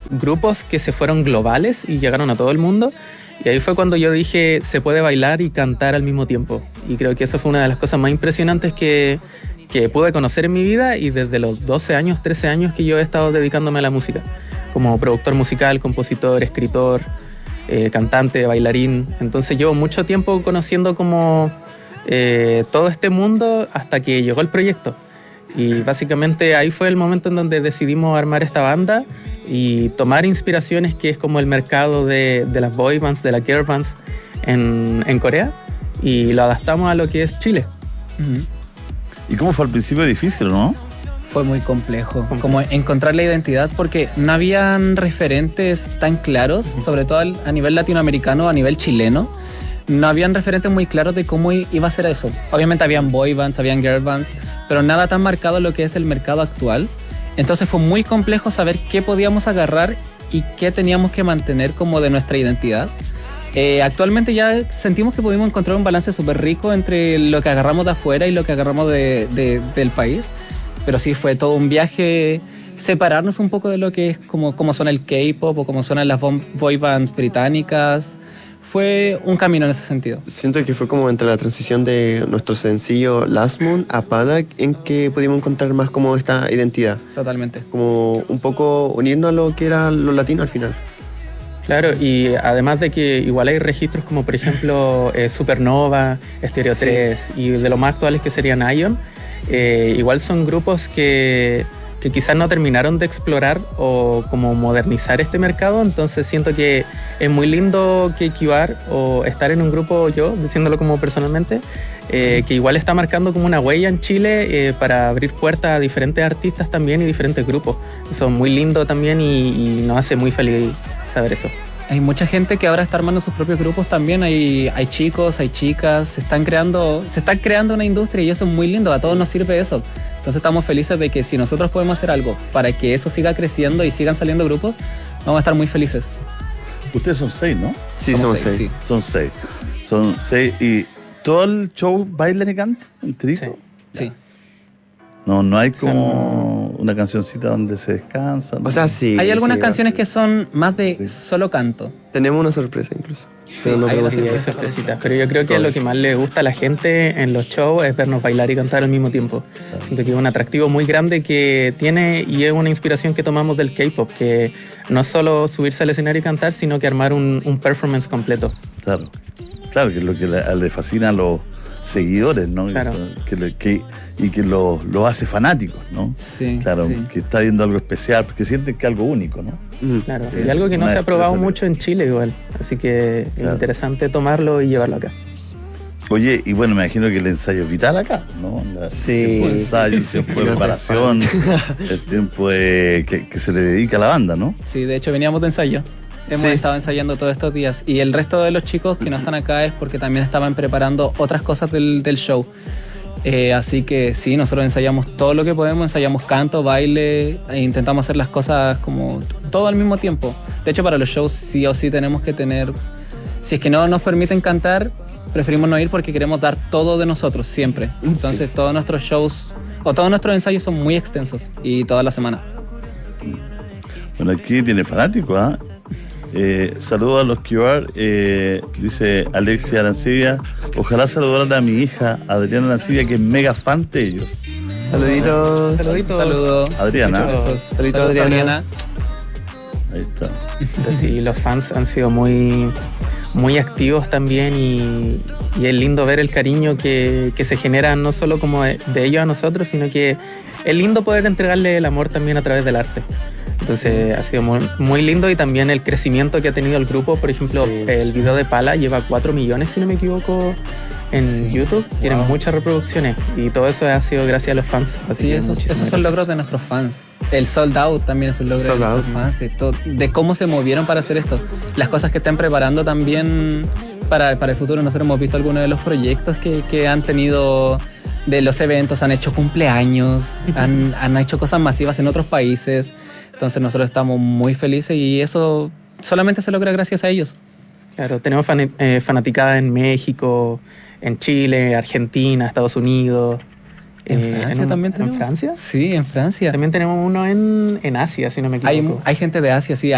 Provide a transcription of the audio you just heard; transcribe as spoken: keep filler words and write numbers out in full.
grupos que se fueron globales y llegaron a todo el mundo. Y ahí fue cuando yo dije, se puede bailar y cantar al mismo tiempo. Y creo que eso fue una de las cosas más impresionantes que, que pude conocer en mi vida, y desde los doce años, trece años que yo he estado dedicándome a la música. Como productor musical, compositor, escritor, eh, cantante, bailarín. Entonces llevo mucho tiempo conociendo como eh, todo este mundo hasta que llegó el proyecto. Y básicamente ahí fue el momento en donde decidimos armar esta banda y tomar inspiraciones, que es como el mercado de, de las boy bands, de las girl bands en, en Corea, y lo adaptamos a lo que es Chile. Uh-huh. ¿Y cómo fue al principio? Difícil, ¿no? Fue muy complejo, como encontrar la identidad, porque no habían referentes tan claros, uh-huh. sobre todo a nivel latinoamericano, a nivel chileno. No habían referentes muy claros de cómo iba a ser eso. Obviamente habían boy bands, habían girl bands, pero nada tan marcado en lo que es el mercado actual. Entonces fue muy complejo saber qué podíamos agarrar y qué teníamos que mantener como de nuestra identidad. Eh, actualmente ya sentimos que pudimos encontrar un balance súper rico entre lo que agarramos de afuera y lo que agarramos de, de, del país. Pero sí, fue todo un viaje separarnos un poco de lo que es como, como suena el K-pop o como suenan las boy bands británicas. Fue un camino en ese sentido. Siento que fue como entre la transición de nuestro sencillo Last Moon a Pana en que pudimos encontrar más como esta identidad. Totalmente. Como un poco unirnos a lo que era lo latino al final. Claro, y además de que igual hay registros como por ejemplo eh, Supernova, Stereo sí. tres, y de lo más actuales que serían Ion, eh, igual son grupos que... que quizás no terminaron de explorar o como modernizar este mercado. Entonces siento que es muy lindo que Q R o estar en un grupo, yo diciéndolo como personalmente, eh, que igual está marcando como una huella en Chile eh, para abrir puertas a diferentes artistas también y diferentes grupos. Eso es muy lindo también y, y nos hace muy feliz saber eso. Hay mucha gente que ahora está armando sus propios grupos también. Hay, hay chicos, hay chicas, se están creando, se está creando una industria y eso es muy lindo. A todos nos sirve eso. Entonces estamos felices de que si nosotros podemos hacer algo para que eso siga creciendo y sigan saliendo grupos, vamos a estar muy felices. Ustedes son seis, ¿no? Sí, somos, somos seis. seis. Sí. Son seis. Son seis. ¿Y todo el show bailan y cantan enterito? Sí. sí. No, no hay como una cancioncita donde se descansa, ¿no? O sea, sí. Hay algunas sí, canciones sí. que son más de sí. solo canto. Tenemos una sorpresa incluso. Sí, no hay una sorpresita. Pero yo creo que Sorry. lo que más le gusta a la gente en los shows es vernos bailar y cantar al mismo tiempo. Claro. Siento que es un atractivo muy grande que tiene y es una inspiración que tomamos del K-pop, que no es solo subirse al escenario y cantar, sino que armar un, un performance completo. Claro, claro, que es lo que le, le fascina a los seguidores, ¿no? Claro. Eso, que le, que, y que lo, lo hace fanáticos, ¿no? Sí. Claro, sí. que está viendo algo especial, porque sienten que es algo único, ¿no? Claro, sí, y algo que no se ha probado mucho en Chile igual, así que claro. es interesante tomarlo y llevarlo acá. Oye, y bueno, me imagino que el ensayo es vital acá, ¿no? La, sí. El tiempo de ensayo, el tiempo de preparación, el tiempo de, que, que se le dedica a la banda, ¿no? Sí, de hecho veníamos de ensayo. Hemos sí. estado ensayando todos estos días. Y el resto de los chicos que no están acá es porque también estaban preparando otras cosas del, del show. Eh, así que sí, nosotros ensayamos todo lo que podemos, ensayamos canto, baile, e intentamos hacer las cosas como todo al mismo tiempo. De hecho, para los shows sí o sí tenemos que tener... Si es que no nos permiten cantar, preferimos no ir porque queremos dar todo de nosotros, siempre. Entonces sí. todos nuestros shows, o todos nuestros ensayos son muy extensos y toda la semana. Bueno, aquí tiene fanáticos, ¿ah? ¿eh? Eh, saludos a los Q R, eh, dice Alexia Arancibia. Ojalá saludaran a mi hija Adriana Arancibia, que es mega fan de ellos. Saluditos. Saluditos. Saludos. Adriana. Saluditos, Saluditos Adriana. Ahí está. Sí, los fans han sido muy, muy activos también y, y es lindo ver el cariño que, que se genera no solo como de, de ellos a nosotros, sino que es lindo poder entregarle el amor también a través del arte. Entonces ha sido muy, muy lindo y también el crecimiento que ha tenido el grupo. Por ejemplo, sí. el video de Pala lleva cuatro millones, si no me equivoco, en sí. YouTube. Tiene wow. muchas reproducciones y todo eso ha sido gracias a los fans. Así sí, esos, esos son logros de nuestros fans. El sold out también es un logro sold de nuestros out. fans, de, to, de cómo se movieron para hacer esto. Las cosas que están preparando también para, para el futuro. Nosotros hemos visto algunos de los proyectos que, que han tenido... de los eventos, han hecho cumpleaños, han, han hecho cosas masivas en otros países. Entonces nosotros estamos muy felices y eso solamente se logra gracias a ellos. Claro, tenemos fan, eh, fanaticada en México, en Chile, Argentina, Estados Unidos. ¿En eh, Francia en un, también tenemos? ¿En Francia? Sí, en Francia. También tenemos uno en, en Asia, si no me equivoco. Hay, hay gente de Asia, sí.